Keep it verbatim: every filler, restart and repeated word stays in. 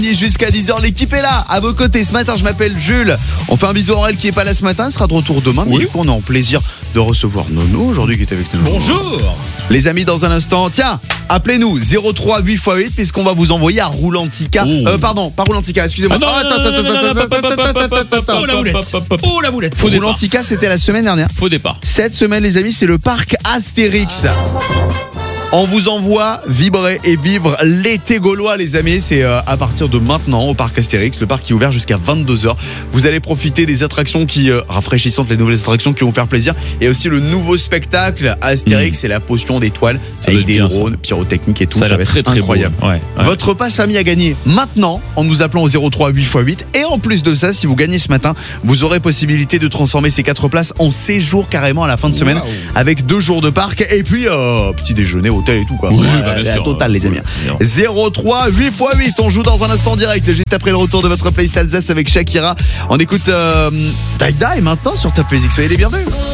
Jusqu'à dix heures, l'équipe est là, à vos côtés. Ce matin, je m'appelle Jules. On fait un bisou à Aurel qui est pas là ce matin, il sera de retour demain. Mais Oui. du coup, on a en plaisir de recevoir Nono aujourd'hui qui est avec nous. Bonjour. Les amis, dans un instant, tiens, appelez-nous zéro trois huit fois huit puisqu'on va vous envoyer à Roulantica. Oh. Euh, pardon, pas Roulantica, excusez-moi. Ah non, Ah, non, attends, non, attends, non, non, attends, non, attends, non, attends, attends, attends, attends. Oh la boulette. Oh la boulette. Faux départ. Roulantica, c'était la semaine dernière. Faux départ. Cette semaine, les amis, c'est le parc Astérix. On vous envoie vibrer et vivre l'été gaulois, les amis. C'est euh, à partir de maintenant au parc Astérix, le parc qui est ouvert jusqu'à vingt-deux heures. Vous allez profiter des attractions qui euh, rafraîchissantes, les nouvelles attractions qui vont faire plaisir, et aussi le nouveau spectacle Astérix, Mmh. c'est la potion d'étoiles Ça doit avec être des bien, ça. drones, pyrotechniques et tout. Ça a Ça, l'air va être très très incroyable. beau. Ouais, ouais. Votre passe famille à gagner maintenant en nous appelant au zéro trois huit fois huit. Et en plus de ça, si vous gagnez ce matin, vous aurez possibilité de transformer ces quatre places en séjour carrément à la fin de semaine, Waouh. avec deux jours de parc et puis euh, petit déjeuner, hôtel et tout quoi. Oui, Ouais, bah, bien la sûr. totale, les amis. Oui, zéro trois huit fois huit. On joue dans un instant direct juste après le retour de votre playlist Alsace avec Shakira. On écoute euh, Die Die maintenant sur Top Music. Soyez les bienvenus.